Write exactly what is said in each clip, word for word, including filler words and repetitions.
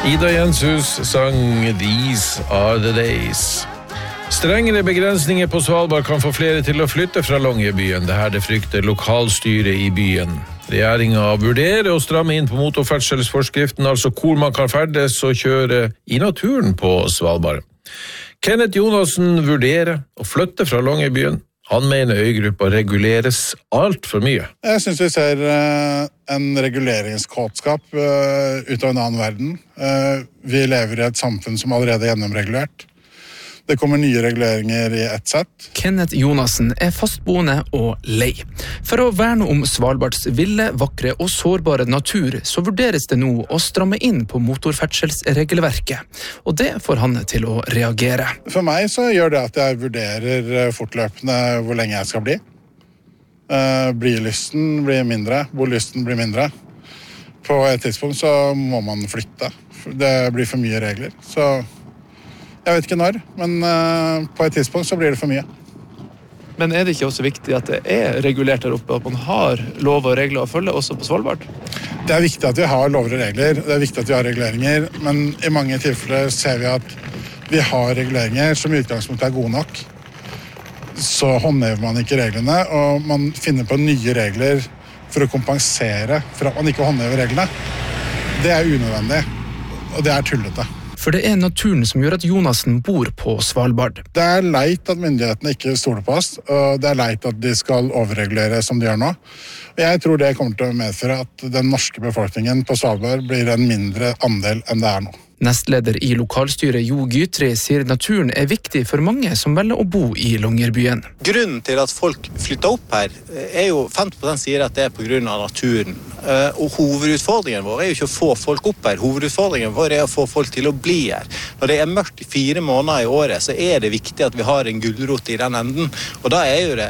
Ida Jenshus sang These are the days. Strengere begrensninger på Svalbard kan få flere til å flytte fra Longyearbyen. Det her det frykter lokalstyret i byen. Regjeringen vurderer å stramme inn på motorferdselsforskriften, altså hvor man kan ferdes og kjøre i naturen på Svalbard. Kenneth Jonassen vurderer å flytte fra Longyearbyen. Han mener øygruppa reguleres alt for mye. Jeg synes vi ser uh, en reguleringskåtskap uh, ut av en annen verden. Uh, vi lever i et samfunn som allerede er gjennomregulert. Det kommer nye reguleringer i ett sett. Kenneth Jonassen er fastboende og lei. For å verne om Svalbards ville, vakre og sårbare natur, så vurderes det nå å stramme inn på motorferdselsregelverket. Og det får han til å reagere. For meg så gjør det at jeg vurderer fortløpende hvor lenge jeg skal bli. Uh, Blylysten blir mindre, bolysten blir mindre. På et tidspunkt så må man flytte. Det blir for mye regler, så... Jeg vet ikke når, men uh, på et tidspunkt så blir det for mye. Men er det ikke også viktig at det er regulert der oppe, at man har lov og regler å følge også på Svalbard? Det er viktig at vi har lover og regler, det er viktig at vi har reguleringer, men i mange tilfeller ser vi at vi har reguleringer som i utgangspunktet er gode nok. Så håndhever man ikke reglene, og man finner på nye regler for å kompensere for at man ikke håndhever reglene. Det er unødvendig, og det er tullete. For det er naturen som gjør at Jonassen bor på Svalbard. Det er leit at myndighetene ikke stoler på oss, og det er leit at de skal overregulere som de gjør nå. Og jeg tror det kommer til å medføre at den norske befolkningen på Svalbard blir en mindre andel enn det er nå. Nestleder i lokalstyret Jo Gytri sier naturen er viktig for mange som velger å bo i Longyearbyen. Grunnen til at folk flytter opp her er jo femti prosent sier at det er på grunn av naturen. Og hovedutfordringen vår er jo ikke å få folk opp her. Hovedutfordringen vår er å få folk til å bli her. Når det er mørkt i fire måneder i året, så er det viktig at vi har en gulrot i den enden. Og da er jo det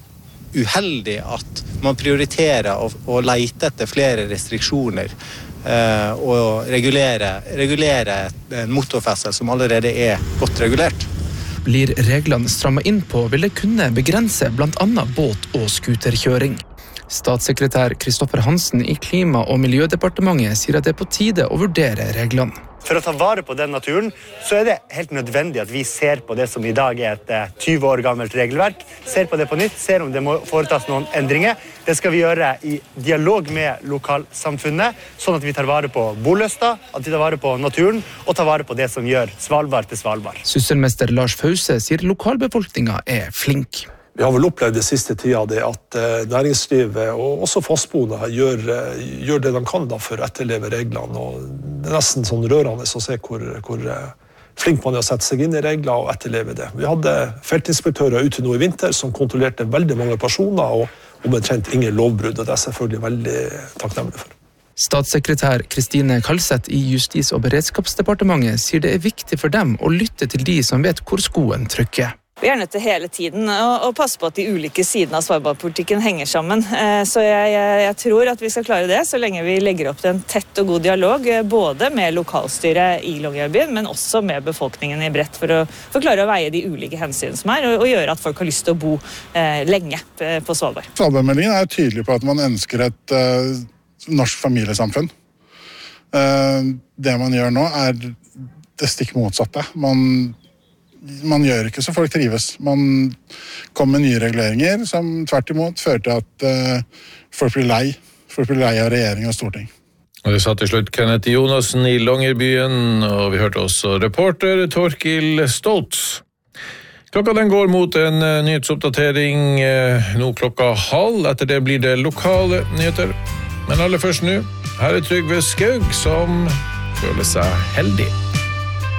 uheldig at man prioriterer å, å lete etter flere restriksjoner Uh, og regulere, regulere en motorferdsel som allerede er godt regulert. Blir reglene strammet inn på, vil det kunne begrense blant annet båt- og skuterkjøring. Statssekretær Kristoffer Hansen i Klima- og Miljødepartementet sier at det er på tide å vurdere reglene. For å ta vare på den naturen, så er det helt nødvendig at vi ser på det som i dag er et tyve år gammelt regelverk, ser på det på nytt, ser om det må foretas noen endringer. Det skal vi gjøre i dialog med lokalsamfunnet, sånn at vi tar vare på bolysta, at vi tar vare på naturen, og tar vare på det som gjør Svalbard til Svalbard. Sysselmester Lars Fause sier lokalbefolkningen er flink. Vi har vel opplevd det siste tida det at næringslivet og også fastboende gjør, gjør det de kan da for å etterleve reglene. Og det er nesten sånn rørende å se hvor, hvor flink man er å sette seg inn i regler og etterleve det. Vi hadde feltinspektører ute nå i vinter som kontrollerte veldig mange personer og omtrent ingen lovbrudd, og det er selvfølgelig veldig takknemlig for. Statssekretær Kristine Kalseth i Justis- og beredskapsdepartementet sier det er viktig for dem å lytte til de som vet hvor skoen trykker. Vi er nødt til hele tiden å passe på at de ulike sidene av Svalbard-politikken henger sammen. Så jeg, jeg, jeg tror at vi skal klare det, så lenge vi legger opp til en tett og god dialog, både med lokalstyret i Longyearbyen, men også med befolkningen i bredt, for å, for å klare å veie de ulike hensyn som er, og, og gjøre at folk har lyst til å bo eh, lenge på Svalbard. Svalbardmeldingen er tydelig på at man ønsker et uh, norsk familiesamfunn. Uh, det man gjør nå er det stikk motsatte. Man Man gjør ikke så folk trives. Man kommer med nye reguleringer som tvert imot fører til at uh, folk blir lei. Folk blir lei av regjering og storting. Og det satt til slutt Kenneth Jonassen i Longyearbyen, og vi hørte også reporter Torkil Stoltz. Klokka den går mot en uh, nyhetsoppdatering uh, nå klokka halv. Etter det blir det lokale nyheter. Men aller først nå, her er Trygve Skaug som føler seg heldig.